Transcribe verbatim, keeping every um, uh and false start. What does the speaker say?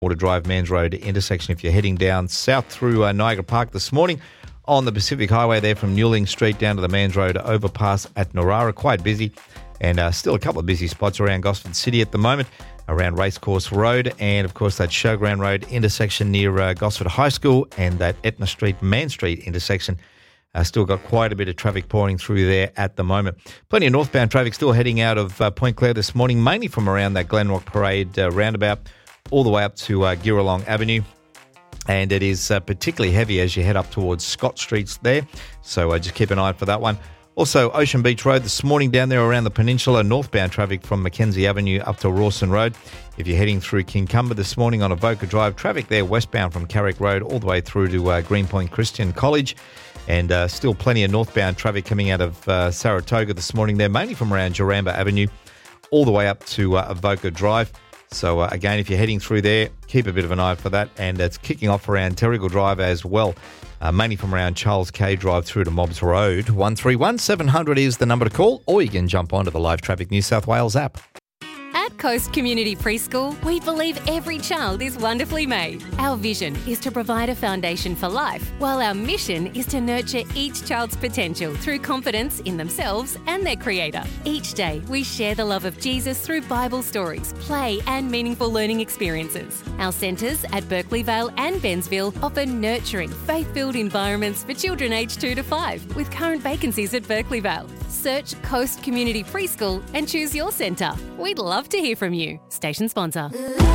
Water Drive, Mans Road intersection if you're heading down south through uh, Niagara Park this morning. On the Pacific Highway there from Newling Street down to the Mans Road overpass at Narara, quite busy. And uh, still a couple of busy spots around Gosford City at the moment, around Racecourse Road and, of course, that Showground Road intersection near uh, Gosford High School and that Etna Street, Man Street intersection. Uh, still got quite a bit of traffic pouring through there at the moment. Plenty of northbound traffic still heading out of uh, Point Clare this morning, mainly from around that Glenrock Parade uh, roundabout all the way up to uh, Girralong Avenue. And it is uh, particularly heavy as you head up towards Scott Streets there. So uh, just keep an eye out for that one. Also, Ocean Beach Road this morning down there around the peninsula, northbound traffic from Mackenzie Avenue up to Rawson Road. If you're heading through Kincumber this morning on Avoca Drive, traffic there westbound from Carrick Road all the way through to uh, Greenpoint Christian College. And uh, still plenty of northbound traffic coming out of uh, Saratoga this morning there, mainly from around Jaramba Avenue all the way up to uh, Avoca Drive. So, uh, again, if you're heading through there, keep a bit of an eye for that. And it's kicking off around Terrigal Drive as well, uh, mainly from around Charles K Drive through to Mobbs Road. one three one seven hundred is the number to call, or you can jump onto the Live Traffic New South Wales app. At Coast Community Preschool, we believe every child is wonderfully made. Our vision is to provide a foundation for life, while our mission is to nurture each child's potential through confidence in themselves and their Creator. Each day, we share the love of Jesus through Bible stories, play and meaningful learning experiences. Our centres at Berkeley Vale and Bensville offer nurturing, faith-filled environments for children aged two to five, with current vacancies at Berkeley Vale. Search Coast Community Preschool and choose your centre. We'd love to hear from you. Station sponsor.